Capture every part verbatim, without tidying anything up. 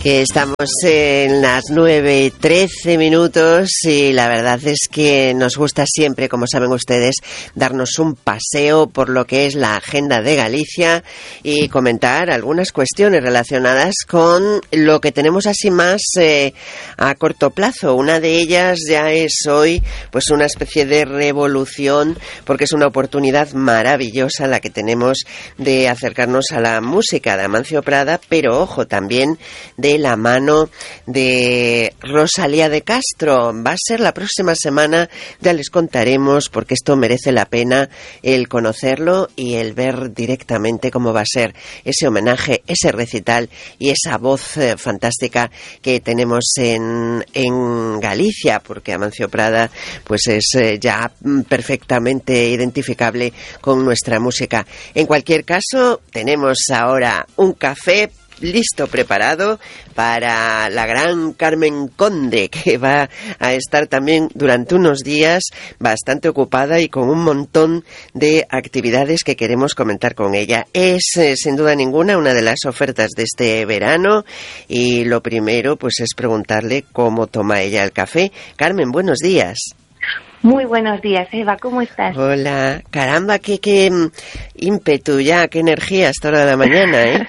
Estamos en las nueve y trece minutos y la verdad es que nos gusta siempre, como saben ustedes, darnos un paseo por lo que es la agenda de Galicia y comentar algunas cuestiones relacionadas con lo que tenemos así más eh, a corto plazo. Una de ellas ya es hoy pues una especie de revolución, porque es una oportunidad maravillosa la que tenemos de acercarnos a la música de Amancio Prada, pero ojo, también de la mano de Rosalía de Castro. Va a ser la próxima semana, ya les contaremos, porque esto merece la pena el conocerlo y el ver directamente cómo va a ser ese homenaje, ese recital y esa voz eh, fantástica que tenemos en, en Galicia, porque Amancio Prada pues es eh, ya perfectamente identificable con nuestra música. En cualquier caso, tenemos ahora un café listo, preparado para la gran Carmen Conde, que va a estar también durante unos días bastante ocupada y con un montón de actividades que queremos comentar con ella. Es, eh, sin duda ninguna, una de las ofertas de este verano y lo primero pues es preguntarle cómo toma ella el café. Carmen, buenos días. Muy buenos días, Eva, ¿cómo estás? Hola, caramba, qué, qué ímpetu ya, qué energía a esta hora de la mañana, ¿eh?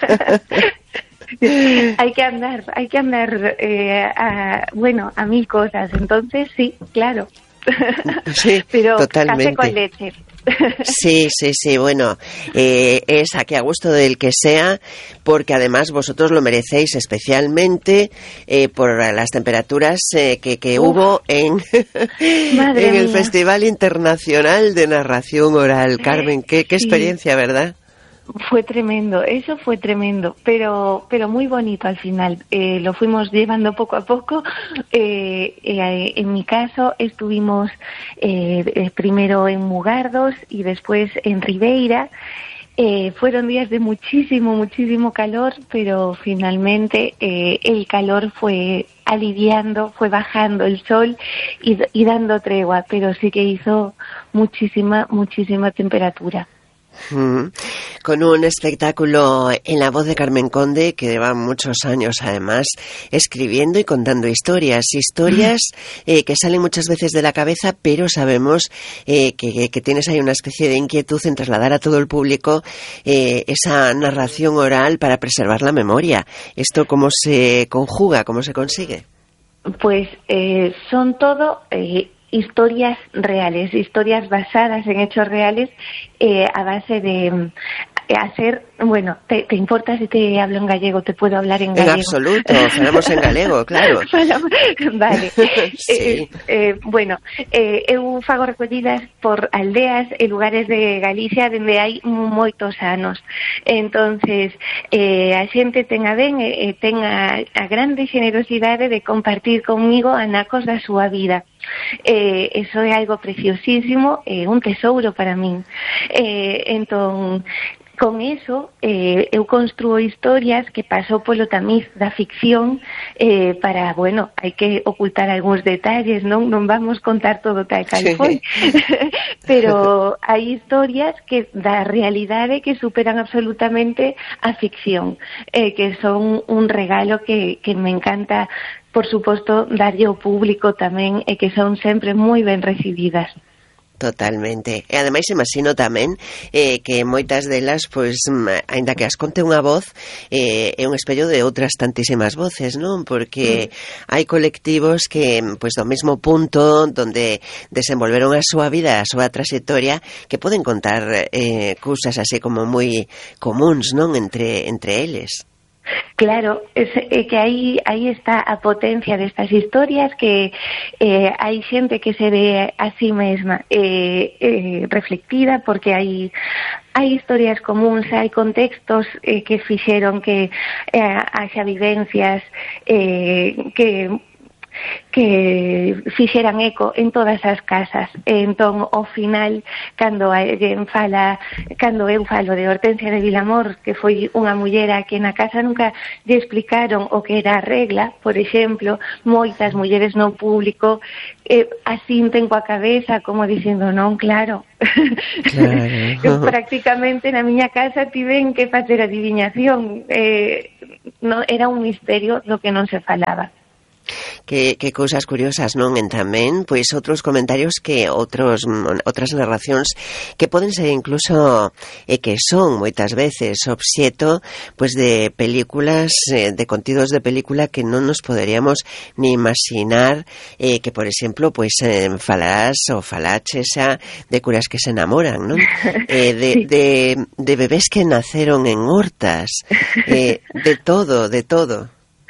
Hay que andar, hay que andar, eh, a, bueno, a mil cosas, entonces sí, claro. Sí, pero totalmente. Café con leche. Sí, sí, sí, bueno, eh, es aquí a gusto del que sea, porque además vosotros lo merecéis especialmente eh, por las temperaturas eh, que, que hubo en, en el Festival Internacional de Narración Oral. Carmen, qué, qué experiencia, sí. ¿Verdad? Fue tremendo, eso fue tremendo, pero pero muy bonito al final. Eh, lo fuimos llevando poco a poco. Eh, eh, en mi caso estuvimos eh, primero en Mugardos y después en Ribeira. Eh, fueron días de muchísimo, muchísimo calor, pero finalmente eh, el calor fue aliviando, fue bajando el sol y, y dando tregua, pero sí que hizo muchísima, muchísima temperatura. Mm. Con un espectáculo en la voz de Carmen Conde, que lleva muchos años además escribiendo y contando historias, historias eh, que salen muchas veces de la cabeza, pero sabemos eh, que, que tienes ahí una especie de inquietud en trasladar a todo el público eh, esa narración oral para preservar la memoria. ¿Esto cómo se conjuga, cómo se consigue? Pues eh, son todo eh, historias reales, historias basadas en hechos reales eh, a base de eh, hacer, bueno, te, ¿te importa si te hablo en gallego? ¿Te puedo hablar en gallego? En absoluto, falamos en galego, claro. Vale. Sí. Eh, eh, bueno, eh, eu fago recollidas por aldeas e lugares de Galicia donde hai moitos anos. Entonces, eh, a xente ten a ben e eh, ten a, a grande generosidade de compartir conmigo anacos da súa vida. Eh, eso é algo preciosísimo, é eh, un tesouro para min. Eh, entón, con eso, eh, eu construo historias que pasou polo tamiz da ficción eh, para, bueno, hai que ocultar algúns detalles, non non vamos contar todo tal cal foi, pero hai historias que da realidade que superan absolutamente a ficción, eh, que son un regalo que, que me encanta, por suposto, darlle ao público tamén, e que son sempre moi ben recibidas. Totalmente. E ademais imagino tamén eh, que moitas delas, pois, aínda que as conte unha voz, eh, é un espello de outras tantísimas voces, non? Porque mm. hai colectivos que, pois, do mesmo punto donde desenvolveron a súa vida, a súa trayectoria, que poden contar eh, cousas así como moi comuns, non? Entre, entre eles. Claro, es, é que aí aí está a potencia destas historias, que eh, hai xente que se ve a sí mesma eh, eh, reflectida, porque hai hai historias comuns, hai contextos eh, que fixeron que eh, haxa vivencias eh, que que fixeran eco en todas as casas. Entón, ao final, cando alguén fala, cando eu falo de Hortensia de Vilamor, que foi unha mullera que na casa nunca lle explicaron o que era a regla, por exemplo, moitas mulleres no público eh, asinten coa cabeza como dicindo non, claro. Claro. Prácticamente na miña casa tiven que facer adiviñación, eh, no, era un misterio do que non se falaba. Que, que cousas curiosas, non? En tamén, pois, outros comentarios que outros outras narracións que poden ser incluso e que son moitas veces obxeto pois de películas, eh, de contidos de película que non nos poderíamos ni imaginar, eh, que, por exemplo, pois eh, falarás ou falaches xa de curas que se enamoran, non? Eh, de, sí. de, de bebés que naceron en hortas, eh, de todo, de todo.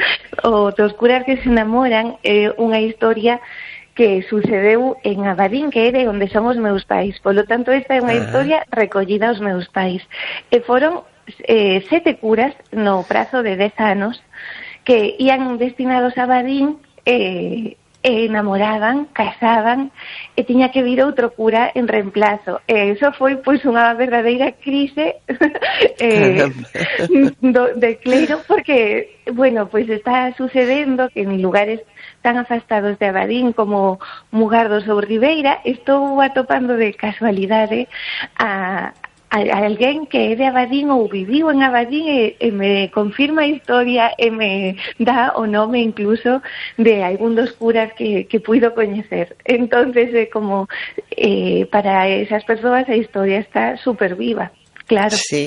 O dos curas que se enamoran é eh, unha historia que sucedeu en Abadín, que é de onde son os meus pais. Polo tanto, esta é unha historia recollida aos meus pais. E foron eh, sete curas no prazo de dez anos que ían destinados a Abadín e eh, enamoraban, casaban e tiña que vir outro cura en reemplazo. E iso foi pois unha verdadeira crise eh, do, de clero, porque bueno, pois está sucedendo que en lugares tan afastados de Abadín como Mugardos ou Ribeira estou atopando de casualidade a a alguén que é de Abadín ou viviu en Abadín e, e me confirma a historia e me dá o nome incluso de algún dos curas que, que puido coñecer. Entonces, é como eh, para esas persoas a historia está super viva. Claro. Sí.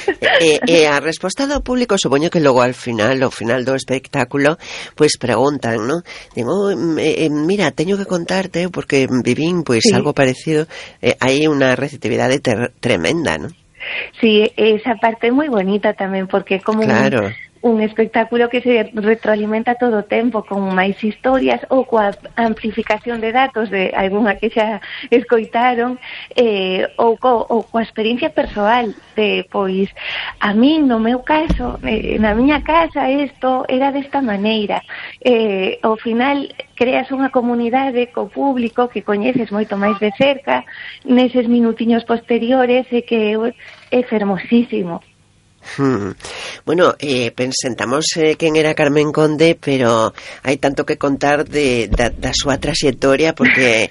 E, e a resposta do público, supoño que logo al final, ao final do espectáculo, pois preguntan, ¿no? Digo, eh, mira, teño que contarte porque vivín pois sí. algo parecido. Eh, hai unha receptividade ter- tremenda, ¿no? Sí, esa parte é moi bonita tamén porque como claro. un un espectáculo que se retroalimenta todo o tempo con máis historias ou coa amplificación de datos de algunha que xa escoitaron eh, ou, co, ou coa experiencia persoal de, pois, a mí no meu caso, eh, na miña casa isto era desta maneira. Eh, ao final creas unha comunidade co público que coñeces moito máis de cerca neses minutiños posteriores e que é fermosísimo. Hmm. Bueno, eh, pensentamos eh, quen era Carmen Conde, pero hai tanto que contar de, da, da súa traxectoria porque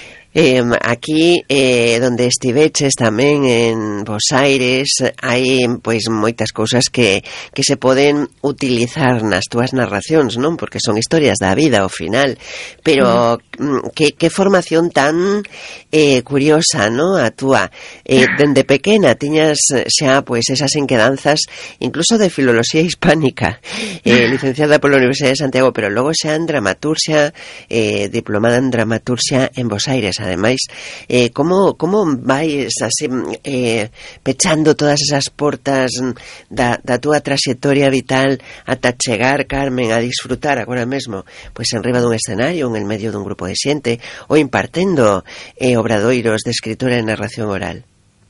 Eh, aquí, eh, donde estiveches tamén en Bos Aires, hai pois moitas cousas que, que se poden utilizar nas túas narracións, non? Porque son historias da vida ao final, pero mm. que, que formación tan eh, curiosa, non? A túa. Eh, dende pequena tiñas xa pois esas inquedanzas incluso de filoloxía hispánica, eh, licenciada pola Universidade de Santiago, pero logo xa en dramaturxia, eh, diplomada en dramaturxia en Bos Aires. Ademais, eh, como, como vais así eh, pechando todas esas portas da, da túa traxectoria vital ata chegar, Carmen, a disfrutar agora mesmo pois en riba dun escenario, en el medio dun grupo de xente ou impartendo eh, obradoiros de escritura e narración oral?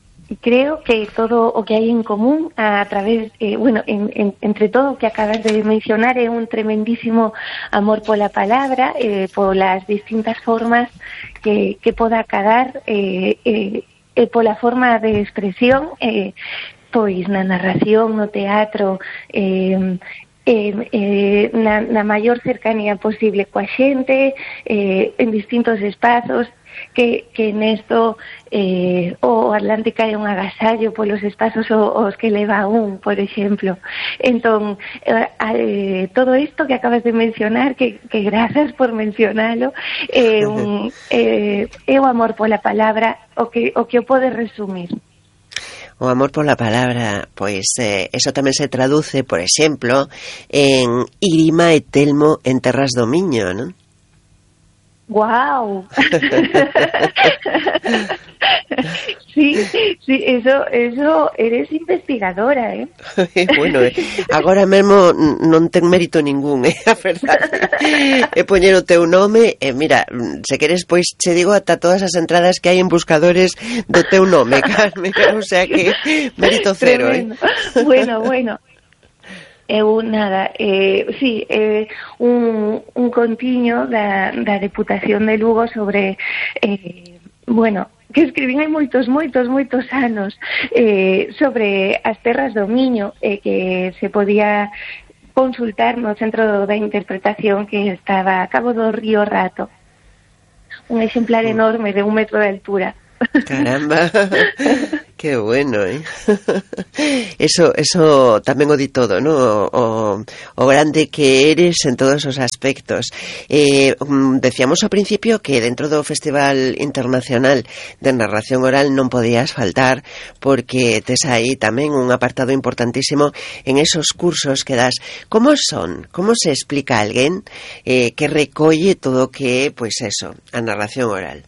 Creo que todo o que hai en común a través, eh, bueno, en, en, entre todo o que acabas de mencionar é un tremendísimo amor pola palabra, eh, polas distintas formas que, que poda acadar eh, eh, eh, pola forma de expresión, eh, pois na narración, no teatro, eh, Eh, eh, na, na maior cercanía posible coa xente, eh, en distintos espazos, que, que nesto eh, o Atlántica é un agasallo polos espazos os que leva un, por exemplo. Entón, eh, eh, todo isto que acabas de mencionar, que, que grazas por mencionalo, eh, un, eh, é o amor pola palabra o que o, que o pode resumir. O amor pola palabra, pois eh, eso tamén se traduce, por exemplo, en Irima e Telmo en Terras do Miño, non? ¡Guau! Sí, sí, eso, eso, eres investigadora, ¿eh? Bueno, eh, agora mesmo non ten mérito ningún, eh, a verdade. E poñer o teu nome, e eh, mira, se queres, pois, che digo ata todas as entradas que hai en buscadores do teu nome, Carmen, o sea que mérito cero, tremendo. eh? Bueno, bueno. Eu nada, eh, sí, eh, un, un contiño da, da Deputación de Lugo sobre, eh, bueno, que escribín hai moitos, moitos, moitos anos eh, sobre as terras do Miño, eh, que se podía consultar no Centro da Interpretación que estaba a cabo do río Rato. Un exemplar enorme de un metro de altura. Caramba, qué bueno, ¿eh? Eso, eso tamén o di todo, ¿no? O, o grande que eres en todos os aspectos. Eh, decíamos ao principio que dentro do Festival Internacional de Narración Oral non podías faltar porque tes aí tamén un apartado importantísimo en esos cursos que das. Como son? Como se explica a alguén eh, que recolle todo o que é, pois eso, a narración oral?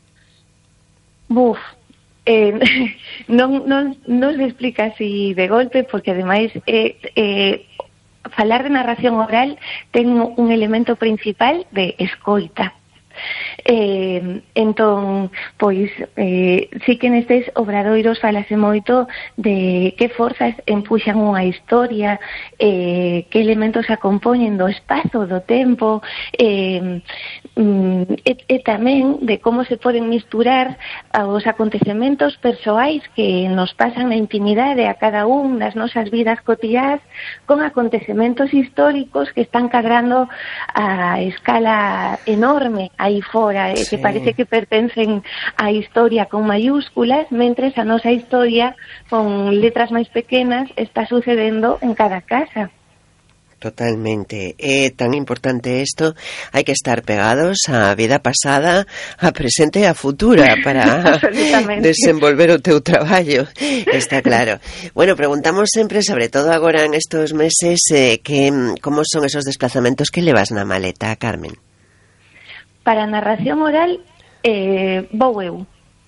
Buf, eh, non, non, non se explica así de golpe porque ademais eh, eh, falar de narración oral ten un elemento principal de escoita. Eh, entón, pois eh, sí que nestes obradoiros falase moito de que forzas empuxan unha historia, eh, que elementos a compoñen do espazo, do tempo, eh, mm, e, e tamén de como se poden misturar os acontecementos persoais que nos pasan na intimidade a cada un das nosas vidas cotiás con acontecementos históricos que están cadrando a escala enorme aí fora, eh, sí, que parece que pertencen á historia con mayúsculas, mentres a nosa historia con letras máis pequenas está sucedendo en cada casa. Totalmente. É tan importante isto, hai que estar pegados á vida pasada, a presente e a futura para desenvolver o teu traballo, está claro. Bueno, preguntamos sempre, sobre todo agora en estos meses, eh, que como son esos desplazamentos que levas na maleta, Carmen? Para a narración oral, eh, vou eu.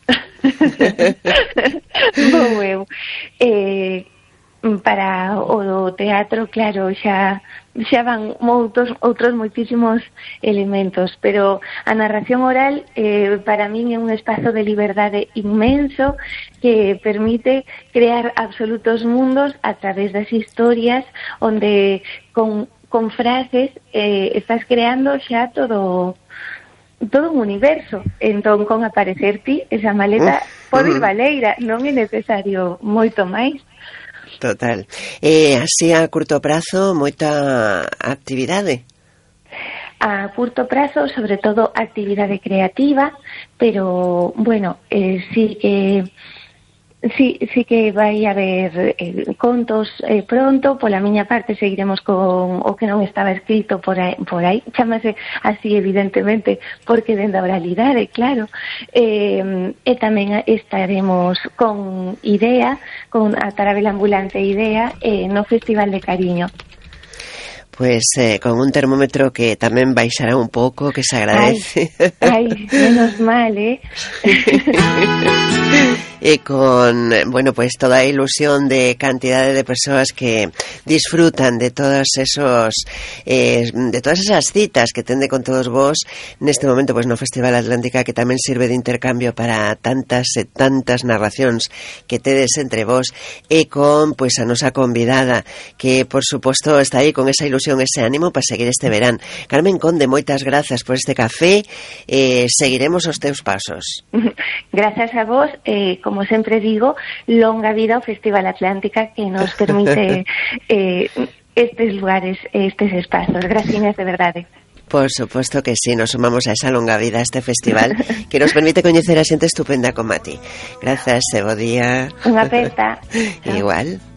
vou eu. Eh, para o teatro, claro, xa xa van moitos, outros moitísimos elementos, pero a narración oral eh, para min é un espazo de liberdade inmenso que permite crear absolutos mundos a través das historias onde con, con frases eh, estás creando xa todo todo un universo. Entón, con aparecer ti, esa maleta pode ir baleira, non é necesario moito máis. Total. Eh, así a curto prazo, moita actividade? A curto prazo, sobre todo, actividade creativa, pero, bueno, eh, sí que... Sí, sí que vai haber eh, contos eh, pronto. Pola miña parte seguiremos con o que non estaba escrito por aí, por aí. Chámase así evidentemente porque dende a oralidade, claro. Eh, e tamén estaremos con Idea, con a Tarabela Ambulante Idea, eh, no Festival de Cariño. Pues eh, con un termómetro que tamén baixará un pouco, que se agradece. Ai, ai, menos mal, eh? E con, bueno, pues toda a ilusión de cantidade de persoas que disfrutan de todos esos eh, de todas esas citas que tende con todos vos neste momento, pues no Festival Atlántica, que tamén sirve de intercambio para tantas e tantas narracións que tedes entre vos, e con, pues a nosa convidada que, por suposto, está aí con esa ilusión, ese ánimo para seguir este verán. Carmen Conde, moitas grazas por este café, eh, seguiremos os teus pasos. Gracias a vos, eh, como sempre digo, longa vida ao Festival Atlántica, que nos permite eh, estes lugares, estes espazos. Gracias de verdade. Por suposto que sí, nos sumamos a esa longa vida a este festival que nos permite coñecer a xente estupenda como a ti. Grazas, e bo día. Unha aperta. Igual.